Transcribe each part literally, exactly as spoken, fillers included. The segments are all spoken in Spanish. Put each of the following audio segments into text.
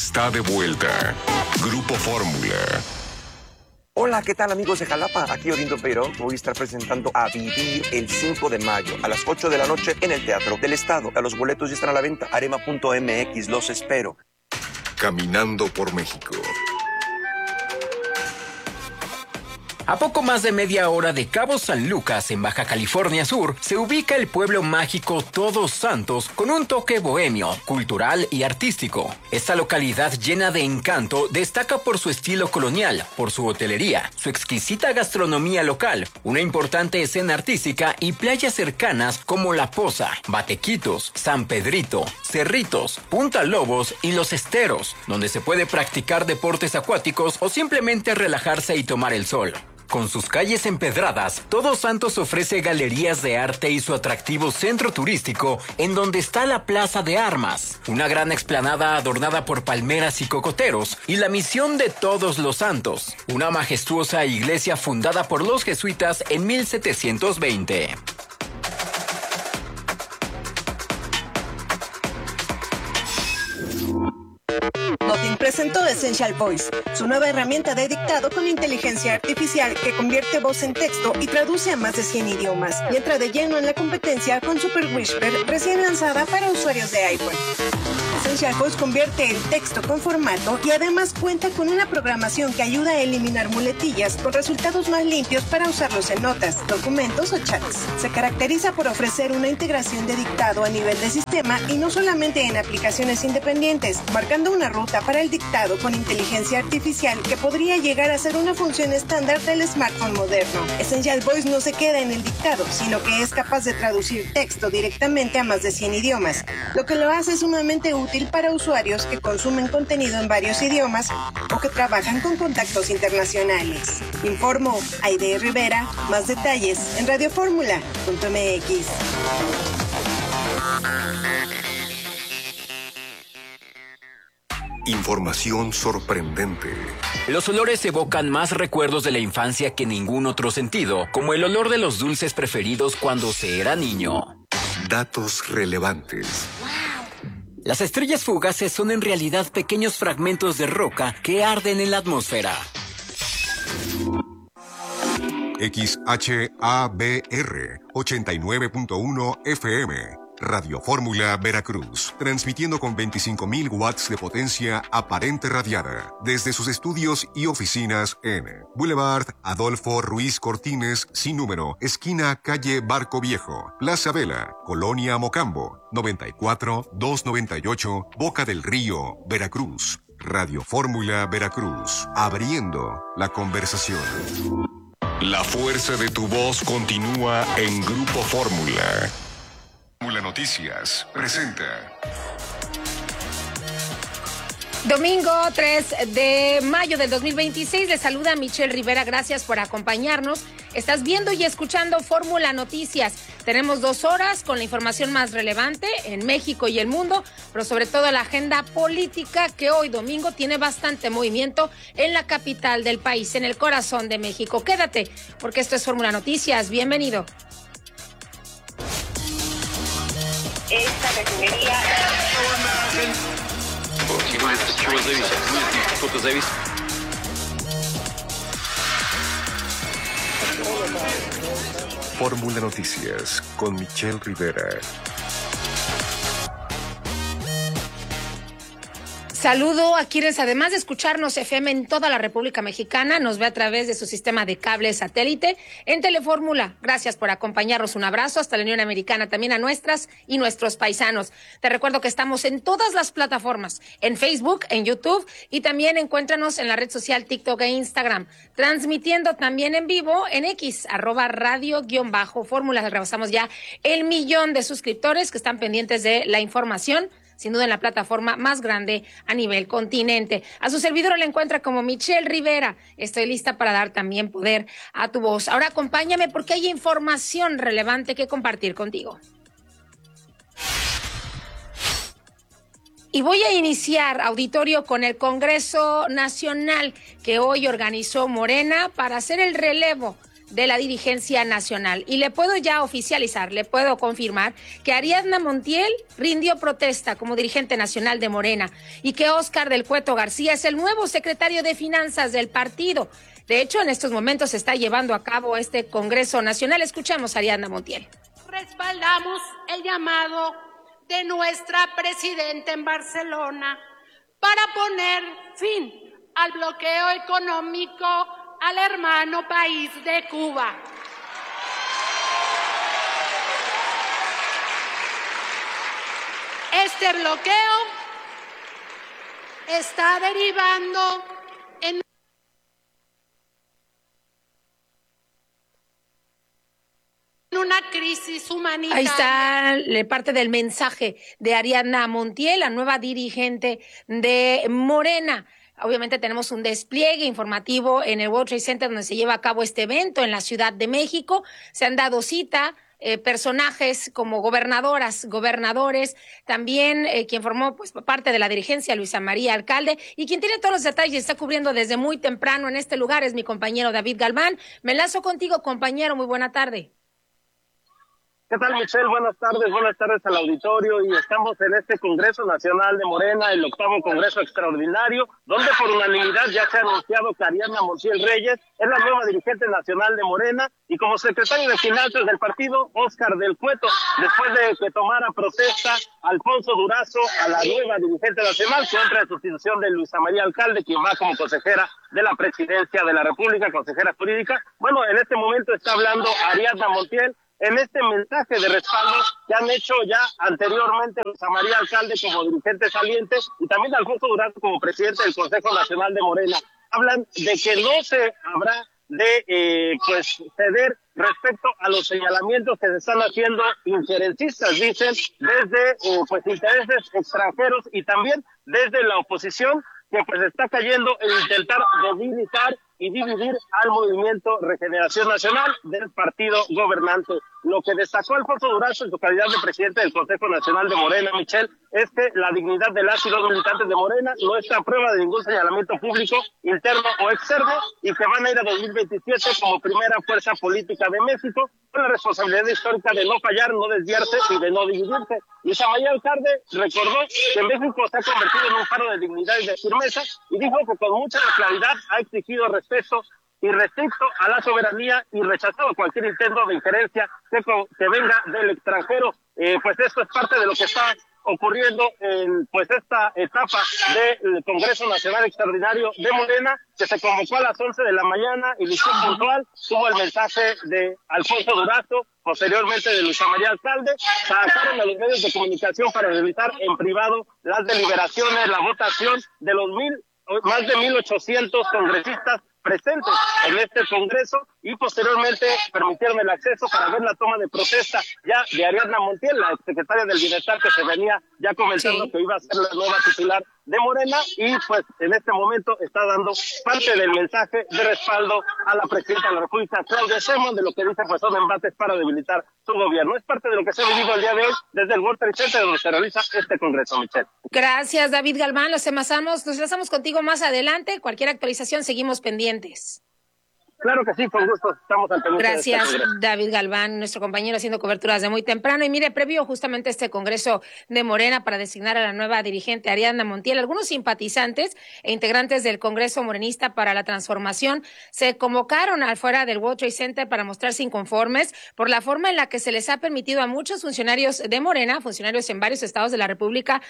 está de vuelta. Grupo Fórmula. Hola, ¿qué tal amigos de Jalapa? Aquí Orindo Peirón. Voy a estar presentando A Vivir el cinco de mayo a las ocho de la noche en el Teatro del Estado. A los boletos ya están a la venta. Arema punto M X, los espero. Caminando por México. A poco más de media hora de Cabo San Lucas, en Baja California Sur, se ubica el pueblo mágico Todos Santos con un toque bohemio, cultural y artístico. Esta localidad llena de encanto destaca por su estilo colonial, por su hotelería, su exquisita gastronomía local, una importante escena artística y playas cercanas como La Poza, Batequitos, San Pedrito, Cerritos, Punta Lobos y Los Esteros, donde se puede practicar deportes acuáticos o simplemente relajarse y tomar el sol. Con sus calles empedradas, Todos Santos ofrece galerías de arte y su atractivo centro turístico, en donde está la Plaza de Armas, una gran explanada adornada por palmeras y cocoteros, y la Misión de Todos los Santos, una majestuosa iglesia fundada por los jesuitas en mil setecientos veinte. Notin presentó Essential Voice, su nueva herramienta de dictado con inteligencia artificial que convierte voz en texto y traduce a más de cien idiomas, y entra de lleno en la competencia con Super Whisper, recién lanzada para usuarios de iPhone. Essential Voice convierte el texto con formato y además cuenta con una programación que ayuda a eliminar muletillas con resultados más limpios para usarlos en notas, documentos o chats. Se caracteriza por ofrecer una integración de dictado a nivel de sistema y no solamente en aplicaciones independientes, marcando una ruta para el dictado con inteligencia artificial que podría llegar a ser una función estándar del smartphone moderno. Essential Voice no se queda en el dictado, sino que es capaz de traducir texto directamente a más de cien idiomas, lo que lo hace sumamente útil para usuarios que consumen contenido en varios idiomas o que trabajan con contactos internacionales. Informo Aide Rivera. Más detalles en radioformula punto M X. Información sorprendente. Los olores evocan más recuerdos de la infancia que ningún otro sentido, como el olor de los dulces preferidos cuando se era niño. Datos relevantes. Las estrellas fugaces son en realidad pequeños fragmentos de roca que arden en la atmósfera. X H A B R ochenta y nueve punto uno F M. Radio Fórmula Veracruz, transmitiendo con veinticinco mil watts de potencia aparente radiada desde sus estudios y oficinas en Boulevard Adolfo Ruiz Cortines, sin número, esquina calle Barco Viejo, Plaza Vela, Colonia Mocambo, noventa y cuatro, doscientos noventa y ocho, Boca del Río, Veracruz. Radio Fórmula Veracruz, abriendo la conversación. La fuerza de tu voz continúa en Grupo Fórmula. Fórmula Noticias presenta. Domingo tres de mayo del dos mil veintiséis, le saluda Michelle Rivera, gracias por acompañarnos. Estás viendo y escuchando Fórmula Noticias. Tenemos dos horas con la información más relevante en México y el mundo, pero sobre todo la agenda política que hoy domingo tiene bastante movimiento en la capital del país, en el corazón de México. Quédate, porque esto es Fórmula Noticias. Bienvenido. Esta refinería... Fórmula Noticias con Michelle Rivera. Saludo a quienes, además de escucharnos F M en toda la República Mexicana, nos ve a través de su sistema de cable satélite en Telefórmula. Gracias por acompañarnos. Un abrazo hasta la Unión Americana, también a nuestras y nuestros paisanos. Te recuerdo que estamos en todas las plataformas, en Facebook, en YouTube, y también encuéntranos en la red social TikTok e Instagram, transmitiendo también en vivo en X, arroba radio guión bajo fórmula. Rebasamos ya el millón de suscriptores que están pendientes de la información, sin duda en la plataforma más grande a nivel continente. A su servidor le encuentra como Michelle Rivera. Estoy lista para dar también poder a tu voz. Ahora acompáñame porque hay información relevante que compartir contigo. Y voy a iniciar, auditorio, con el Congreso Nacional que hoy organizó Morena para hacer el relevo de la dirigencia nacional. Y le puedo ya oficializar, le puedo confirmar que Ariadna Montiel rindió protesta como dirigente nacional de Morena y que Óscar del Cueto García es el nuevo secretario de Finanzas del partido. De hecho, en estos momentos se está llevando a cabo este Congreso Nacional. Escuchamos a Ariadna Montiel. Respaldamos el llamado de nuestra presidenta en Barcelona para poner fin al bloqueo económico al hermano país de Cuba. Este bloqueo está derivando en una crisis humanitaria. Ahí está le parte del mensaje de Ariadna Montiel, la nueva dirigente de Morena. Obviamente tenemos un despliegue informativo en el World Trade Center donde se lleva a cabo este evento en la Ciudad de México. Se han dado cita eh, personajes como gobernadoras, gobernadores, también eh, quien formó pues parte de la dirigencia, Luisa María Alcalde, y quien tiene todos los detalles, está cubriendo desde muy temprano en este lugar, es mi compañero David Galván. Me enlazo contigo, compañero, muy buena tarde. ¿Qué tal, Michelle? Buenas tardes, buenas tardes al auditorio, y estamos en este Congreso Nacional de Morena, el octavo Congreso Extraordinario, donde por unanimidad ya se ha anunciado que Ariadna Montiel Reyes es la nueva dirigente nacional de Morena, y como secretario de Finanzas del partido, Óscar del Cueto, después de que tomara protesta Alfonso Durazo a la nueva dirigente nacional contra la sustitución de Luisa María Alcalde, quien va como consejera de la Presidencia de la República, consejera jurídica. Bueno, en este momento está hablando Ariadna Montiel en este mensaje de respaldo que han hecho ya anteriormente Luisa María Alcalde como dirigente saliente y también Alfonso Durazo como presidente del Consejo Nacional de Morena. Hablan de que no se habrá de eh, pues ceder respecto a los señalamientos que se están haciendo injerencistas, dicen, desde eh, pues intereses extranjeros y también desde la oposición, que pues está cayendo en intentar debilitar y dividir al movimiento Regeneración Nacional del partido gobernante. Lo que destacó Alfonso Durazo en su calidad de presidente del Consejo Nacional de Morena, Michelle, es que la dignidad de las y los militantes de Morena no está a prueba de ningún señalamiento público, interno o externo, y que van a ir a dos mil veintisiete como primera fuerza política de México, con la responsabilidad histórica de no fallar, no desviarse y de no dividirse. Y María Alcalde recordó que México se ha convertido en un faro de dignidad y de firmeza, y dijo que con mucha claridad ha exigido respeto y respeto a la soberanía y rechazado cualquier intento de injerencia que, que venga del extranjero. Eh, pues esto es parte de lo que está ocurriendo en pues esta etapa del Congreso Nacional Extraordinario de Morena, que se convocó a las once de la mañana, inició puntual, tuvo el mensaje de Alfonso Durazo, posteriormente de Luisa María Alcalde, sacaron a los medios de comunicación para realizar en privado las deliberaciones, la votación de los mil, más de mil ochocientos congresistas presentes en este Congreso, y posteriormente permitieron el acceso para ver la toma de protesta ya de Ariadna Montiel, la secretaria del Bienestar, que se venía ya comentando sí. que iba a ser la nueva titular de Morena, y pues en este momento está dando parte del mensaje de respaldo a la presidenta de la República, Claudia Sheinbaum, de lo que dice pues son embates para debilitar su gobierno. Es parte de lo que se ha vivido el día de hoy desde el World Trade Center, donde se realiza este Congreso, Michelle. Gracias, David Galván. Los enlazamos, nos enlazamos contigo más adelante. Cualquier actualización, seguimos pendientes. Claro que sí, con gusto, estamos al pendiente. Gracias, David Galván, nuestro compañero haciendo coberturas de muy temprano. Y mire, previo justamente este Congreso de Morena para designar a la nueva dirigente Ariadna Montiel, algunos simpatizantes e integrantes del Congreso Morenista para la Transformación se convocaron afuera del World Trade Center para mostrarse inconformes por la forma en la que se les ha permitido a muchos funcionarios de Morena, funcionarios en varios estados de la República,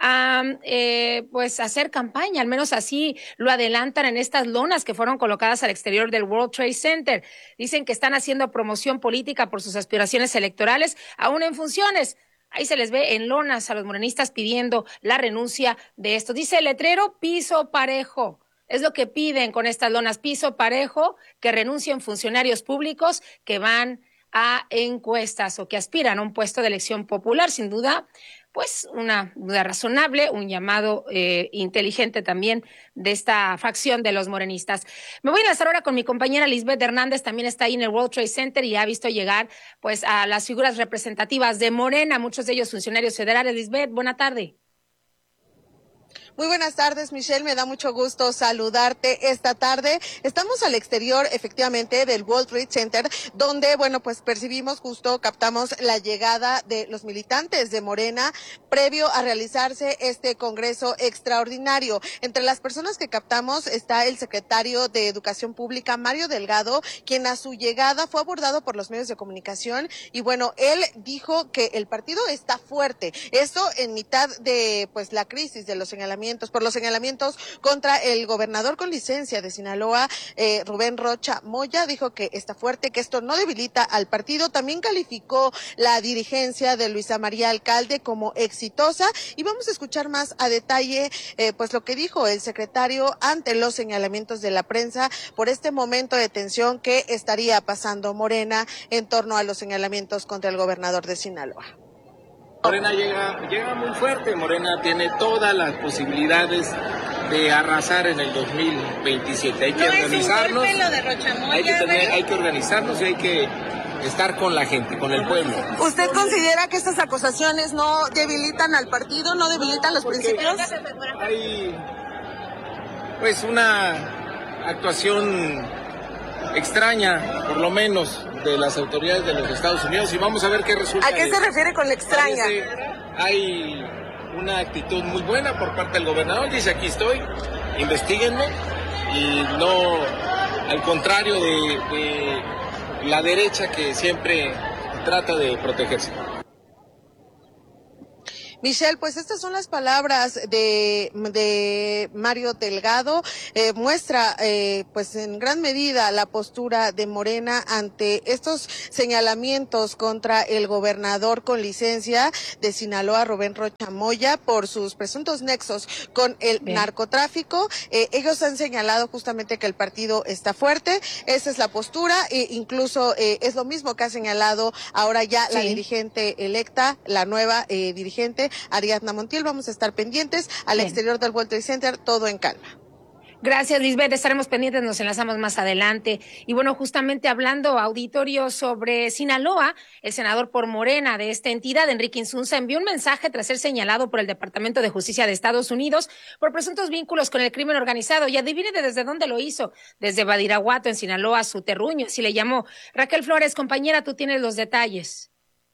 a eh, pues hacer campaña, al menos así lo adelantan en estas lonas que fueron colocadas al exterior del World Trade Center. Dicen que están haciendo promoción política por sus aspiraciones electorales, aún en funciones. Ahí se les ve en lonas a los morenistas pidiendo la renuncia de esto. Dice el letrero, piso parejo. Es lo que piden con estas lonas, piso parejo, que renuncien funcionarios públicos que van a encuestas o que aspiran a un puesto de elección popular. Sin duda, pues una duda razonable, un llamado eh, inteligente también de esta facción de los morenistas. Me voy a enlazar ahora con mi compañera Lisbeth Hernández, también está ahí en el World Trade Center y ha visto llegar pues a las figuras representativas de Morena, muchos de ellos funcionarios federales. Lisbeth, buena tarde. Muy buenas tardes, Michelle, me da mucho gusto saludarte esta tarde. Estamos al exterior, efectivamente, del World Trade Center, donde, bueno, pues percibimos justo, captamos la llegada de los militantes de Morena previo a realizarse este congreso extraordinario. Entre las personas que captamos está el secretario de Educación Pública, Mario Delgado, quien a su llegada fue abordado por los medios de comunicación y, bueno, él dijo que el partido está fuerte. Esto en mitad de, pues, la crisis de los señalamientos por los señalamientos contra el gobernador con licencia de Sinaloa, eh, Rubén Rocha Moya. Dijo que está fuerte, que esto no debilita al partido. También calificó la dirigencia de Luisa María Alcalde como exitosa, y vamos a escuchar más a detalle eh, pues lo que dijo el secretario ante los señalamientos de la prensa por este momento de tensión que estaría pasando Morena en torno a los señalamientos contra el gobernador de Sinaloa. Morena llega, llega muy fuerte, Morena tiene todas las posibilidades de arrasar en el dos mil veintisiete. Hay que ¿No organizarnos, es un golpe lo de Rocha Moya, hay que tener, ¿verdad? hay que organizarnos y hay que estar con la gente, con el pueblo. ¿Usted considera que estas acusaciones no debilitan al partido, no debilitan los principios? Hay pues una actuación extraña, por lo menos, de las autoridades de los Estados Unidos, y vamos a ver qué resulta. ¿A qué se refiere con la extraña? Hay una actitud muy buena por parte del gobernador, dice aquí estoy, investíguenme, y no al contrario de, de la derecha que siempre trata de protegerse. Michelle, pues estas son las palabras de, de Mario Delgado. Eh, muestra, eh, pues en gran medida, la postura de Morena ante estos señalamientos contra el gobernador con licencia de Sinaloa, Rubén Rocha Moya, por sus presuntos nexos con el Bien. narcotráfico. Eh, ellos han señalado justamente que el partido está fuerte. Esa es la postura, e incluso eh, es lo mismo que ha señalado ahora ya sí. la dirigente electa, la nueva eh, dirigente, Ariadna Montiel. Vamos a estar pendientes al Bien. exterior del World Trade Center, todo en calma. Gracias, Lisbeth. Estaremos pendientes, nos enlazamos más adelante. Y bueno, justamente hablando, auditorio, sobre Sinaloa, el senador por Morena de esta entidad, Enrique Insunza, envió un mensaje tras ser señalado por el Departamento de Justicia de Estados Unidos por presuntos vínculos con el crimen organizado. Y adivine desde dónde lo hizo. Desde Badiraguato, en Sinaloa, su terruño, así le llamó. Raquel Flores, compañera, tú tienes los detalles.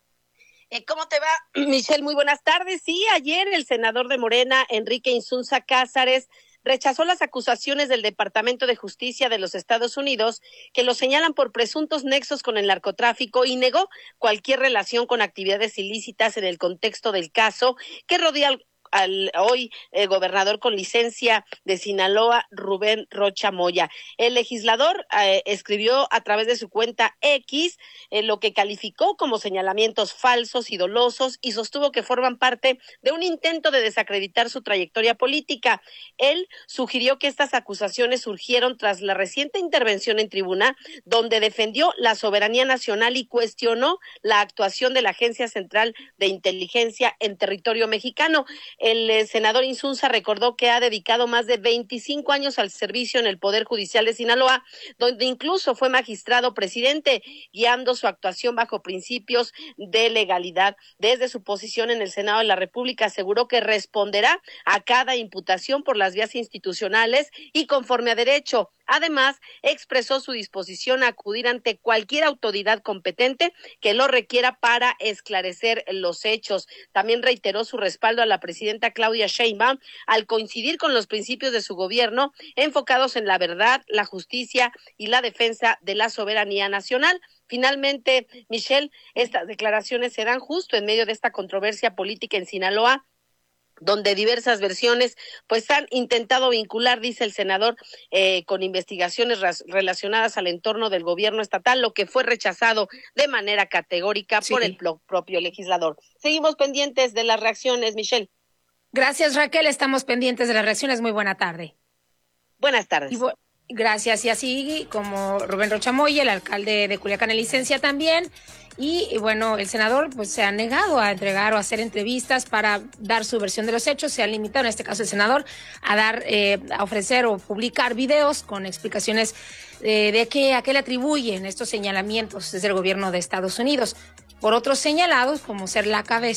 Eh, ¿Cómo te va, Michelle? Muy buenas tardes. Sí, ayer el senador de Morena, Enrique Insunza Cázares, rechazó las acusaciones del Departamento de Justicia de los Estados Unidos que lo señalan por presuntos nexos con el narcotráfico y negó cualquier relación con actividades ilícitas en el contexto del caso que rodea al al hoy eh, gobernador con licencia de Sinaloa, Rubén Rocha Moya. El legislador eh, escribió a través de su cuenta X eh, lo que calificó como señalamientos falsos y dolosos y sostuvo que forman parte de un intento de desacreditar su trayectoria política. Él sugirió que estas acusaciones surgieron tras la reciente intervención en tribuna, donde defendió la soberanía nacional y cuestionó la actuación de la Agencia Central de Inteligencia en territorio mexicano. El eh, senador Insunza recordó que ha dedicado más de veinticinco años al servicio en el Poder Judicial de Sinaloa, donde incluso fue magistrado presidente, guiando su actuación bajo principios de legalidad. Desde su posición en el Senado de la República aseguró que responderá a cada imputación por las vías institucionales y conforme a derecho. Además, expresó su disposición a acudir ante cualquier autoridad competente que lo requiera para esclarecer los hechos. También reiteró su respaldo a la presidenta Claudia Sheinbaum al coincidir con los principios de su gobierno enfocados en la verdad, la justicia y la defensa de la soberanía nacional. Finalmente, Michelle, estas declaraciones se dan justo en medio de esta controversia política en Sinaloa, donde diversas versiones pues han intentado vincular, dice el senador, eh, con investigaciones ras- relacionadas al entorno del gobierno estatal, lo que fue rechazado de manera categórica sí. por el pro- propio legislador. Seguimos pendientes de las reacciones, Michelle. Gracias, Raquel. Estamos pendientes de las reacciones. Muy buena tarde. Buenas tardes. Y bu- Gracias. Y así como Rubén Rocha Moya, el alcalde de Culiacán en licencia también. Y, y bueno, el senador pues se ha negado a entregar o a hacer entrevistas para dar su versión de los hechos. Se ha limitado, en este caso el senador, a dar, eh, a ofrecer o publicar videos con explicaciones eh, de qué, a qué le atribuyen estos señalamientos desde el gobierno de Estados Unidos. Por otros señalados, como ser la cabeza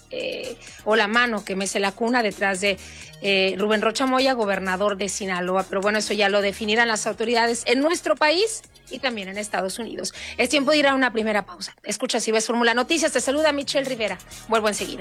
eh, o la mano que mece la cuna detrás de eh, Rubén Rocha Moya, gobernador de Sinaloa. Pero bueno, eso ya lo definirán las autoridades en nuestro país y también en Estados Unidos. Es tiempo de ir a una primera pausa. Escucha Si Ves Fórmula Noticias. Te saluda Michelle Rivera. Vuelvo enseguida.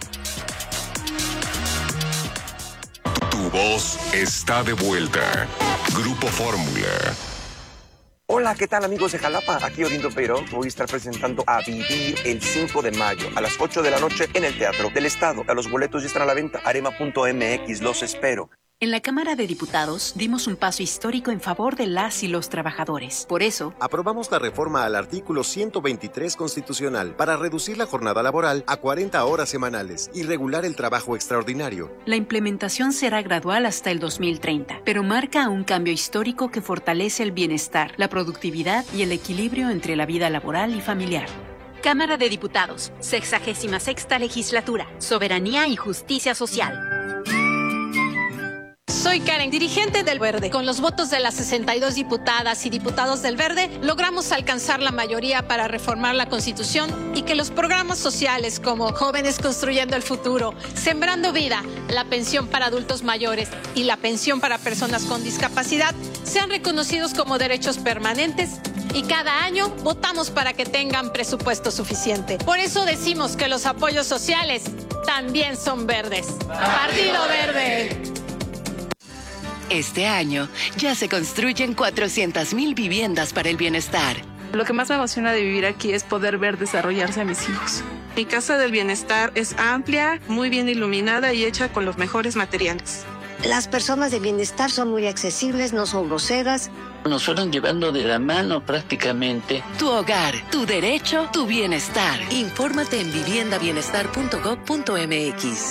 Tu voz está de vuelta. Grupo Fórmula. Hola, ¿qué tal amigos de Jalapa? Aquí Orindo Peirón. Voy a estar presentando A Vivir el cinco de mayo a las ocho de la noche en el Teatro del Estado. A los boletos ya están a la venta. Arema punto M X, los espero. En la Cámara de Diputados dimos un paso histórico en favor de las y los trabajadores. Por eso, aprobamos la reforma al artículo ciento veintitrés constitucional para reducir la jornada laboral a cuarenta horas semanales y regular el trabajo extraordinario. La implementación será gradual hasta el dos mil treinta, pero marca un cambio histórico que fortalece el bienestar, la productividad y el equilibrio entre la vida laboral y familiar. Cámara de Diputados, sexagésima sexta legislatura, Soberanía y Justicia Social. Soy Karen, dirigente del Verde. Con los votos de las sesenta y dos diputadas y diputados del Verde, logramos alcanzar la mayoría para reformar la Constitución y que los programas sociales como Jóvenes Construyendo el Futuro, Sembrando Vida, la pensión para adultos mayores y la pensión para personas con discapacidad sean reconocidos como derechos permanentes y cada año votamos para que tengan presupuesto suficiente. Por eso decimos que los apoyos sociales también son verdes. Partido Verde. Este año ya se construyen cuatrocientas mil viviendas para el bienestar. Lo que más me emociona de vivir aquí es poder ver desarrollarse a mis hijos. Mi casa del bienestar es amplia, muy bien iluminada y hecha con los mejores materiales. Las personas de bienestar son muy accesibles, no son groseras. Nos fueron llevando de la mano prácticamente. Tu hogar, tu derecho, tu bienestar. Infórmate en vivienda bienestar punto gob punto M X.